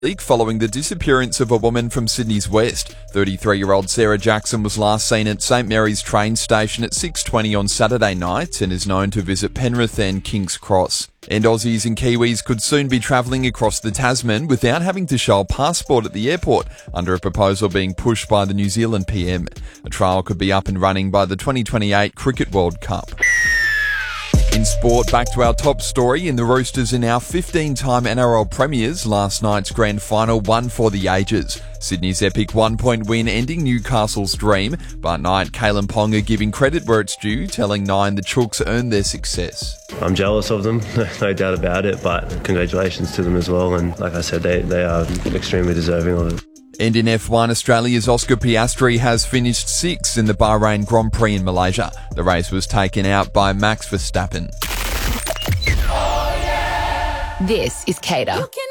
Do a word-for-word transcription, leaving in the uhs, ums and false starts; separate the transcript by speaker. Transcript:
Speaker 1: League following the disappearance of a woman from Sydney's west. thirty-three-year-old Sarah Jackson was last seen at St Mary's train station at six twenty on Saturday night and is known to visit Penrith and King's Cross. And Aussies and Kiwis could soon be travelling across the Tasman without having to show a passport at the airport, under a proposal being pushed by the New Zealand P M. A trial could be up and running by the twenty twenty-eight Cricket World Cup. In sport, back to our top story. In the Roosters are now fifteen-time N R L premiers. Last night's grand final won for the ages. Sydney's epic one-point win ending Newcastle's dream. But Knight, Kalen Ponga giving credit where it's due, telling Nine the Chooks earned their success.
Speaker 2: I'm jealous of them, no doubt about it, but congratulations to them as well. And like I said, they, they are extremely deserving of it.
Speaker 1: And in F one, Australia's Oscar Piastri has finished sixth in the Bahrain Grand Prix in Malaysia. The race was taken out by Max Verstappen.
Speaker 3: This is Cater.